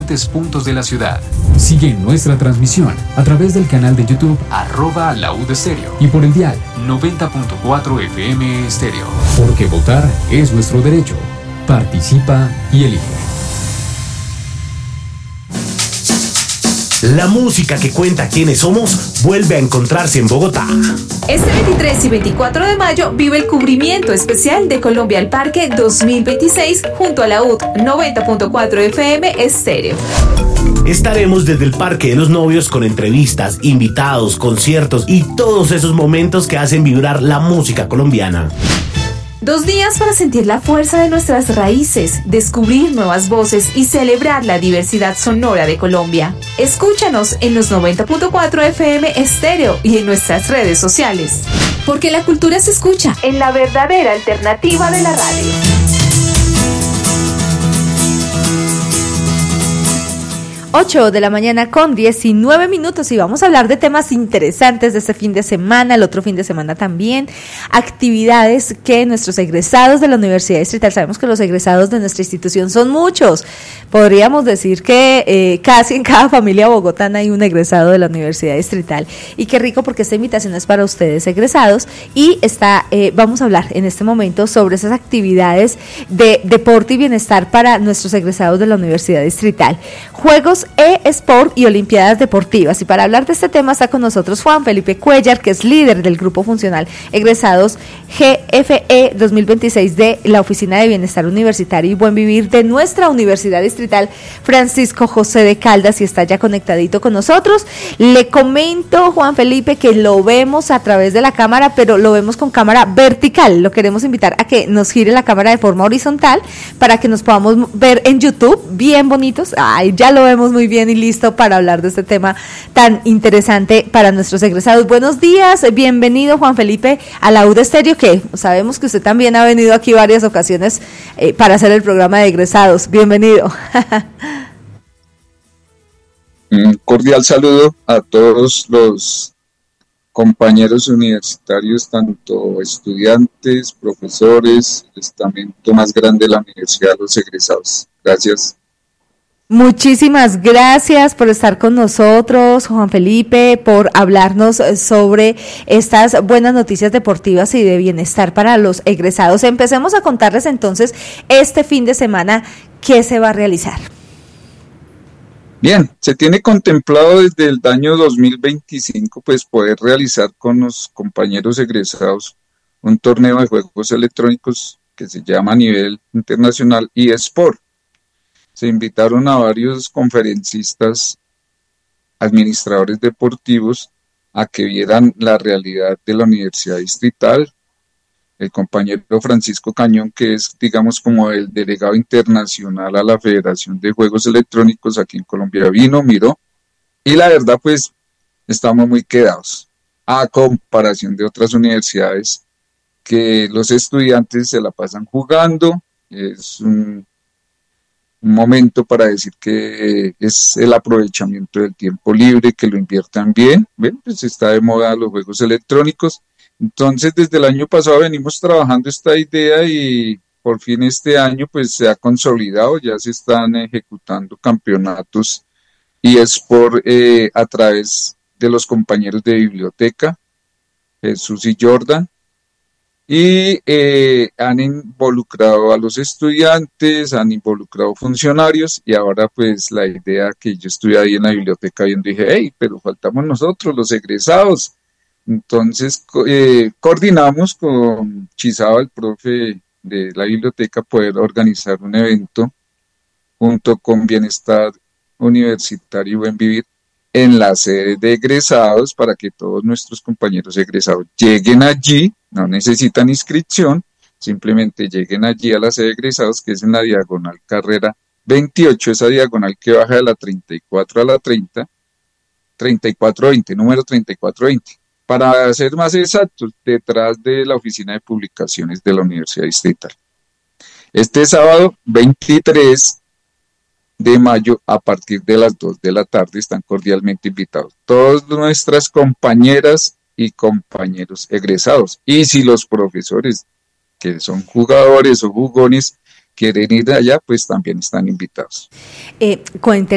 puntos de la ciudad. Sigue nuestra transmisión a través del canal de YouTube @laud Estéreo y por el dial 90.4 FM Estéreo. Porque votar es nuestro derecho. Participa y elige. La música que cuenta quiénes somos vuelve a encontrarse en Bogotá. Este 23 y 24 de mayo vive el cubrimiento especial de Colombia al Parque 2026 junto a Laud 90.4 FM Estéreo. Estaremos desde el Parque de los Novios con entrevistas, invitados, conciertos y todos esos momentos que hacen vibrar la música colombiana. 2 días para sentir la fuerza de nuestras raíces, descubrir nuevas voces y celebrar la diversidad sonora de Colombia. Escúchanos en los 90.4 FM Estéreo y en nuestras redes sociales. Porque la cultura se escucha en la verdadera alternativa de la radio. 8 de la mañana con 19 minutos y vamos a hablar de temas interesantes de este fin de semana, el otro fin de semana también, actividades que nuestros egresados de la Universidad Distrital, sabemos que los egresados de nuestra institución son muchos, podríamos decir que casi en cada familia bogotana hay un egresado de la Universidad Distrital y qué rico porque esta invitación es para ustedes egresados y vamos a hablar en este momento sobre esas actividades de deporte y bienestar para nuestros egresados de la Universidad Distrital, juegos eSport y Olimpiadas Deportivas. Y para hablar de este tema está con nosotros Juan Felipe Cuellar, que es líder del Grupo Funcional Egresados GFE 2026 de la Oficina de Bienestar Universitario y Buen Vivir de nuestra Universidad Distrital, Francisco José de Caldas, y está ya conectadito con nosotros. Le comento, Juan Felipe, que lo vemos a través de la cámara, pero lo vemos con cámara vertical. Lo queremos invitar a que nos gire la cámara de forma horizontal para que nos podamos ver en YouTube, bien bonitos. Ay, ya lo vemos muy bien y listo para hablar de este tema tan interesante para nuestros egresados. Buenos días, bienvenido Juan Felipe a Laud Estéreo, que sabemos que usted también ha venido aquí varias ocasiones para hacer el programa de egresados. Bienvenido. Un cordial saludo a todos los compañeros universitarios, tanto estudiantes, profesores, el estamento más grande de la universidad, los egresados. Gracias. Muchísimas gracias por estar con nosotros, Juan Felipe, por hablarnos sobre estas buenas noticias deportivas y de bienestar para los egresados. Empecemos a contarles entonces este fin de semana qué se va a realizar. Bien, se tiene contemplado desde el año 2025 pues poder realizar con los compañeros egresados un torneo de juegos electrónicos que se llama a nivel internacional eSport. Se invitaron a varios conferencistas, administradores deportivos, a que vieran la realidad de la Universidad Distrital. El compañero Francisco Cañón, que es, digamos, como el delegado internacional a la Federación de Juegos Electrónicos aquí en Colombia, vino, miró, y la verdad, pues, estamos muy quedados, a comparación de otras universidades, que los estudiantes se la pasan jugando, es un momento para decir que es el aprovechamiento del tiempo libre, que lo inviertan bien. Bueno, pues está de moda los juegos electrónicos, entonces desde el año pasado venimos trabajando esta idea y por fin este año pues se ha consolidado, ya se están ejecutando campeonatos eSport a través de los compañeros de biblioteca, Jesús y Jordan, y han involucrado a los estudiantes, han involucrado funcionarios, y ahora pues la idea que yo estuve ahí en la biblioteca viendo, dije, hey, pero faltamos nosotros, los egresados. Entonces coordinamos con Chizaba, el profe de la biblioteca, poder organizar un evento junto con Bienestar Universitario y Buen Vivir en la sede de egresados para que todos nuestros compañeros egresados lleguen allí, no necesitan inscripción, simplemente lleguen allí a la sede de egresados, que es en la diagonal Carrera 28, esa diagonal que baja de la 34 a la 30, 3420, número 3420. Para ser más exactos, detrás de la oficina de publicaciones de la Universidad Distrital. Este sábado 23 de mayo, a partir de las 2 de la tarde, están cordialmente invitados todas nuestras compañeras y compañeros egresados. Y si los profesores que son jugadores o jugones quieren ir allá, pues también están invitados. Cuéntele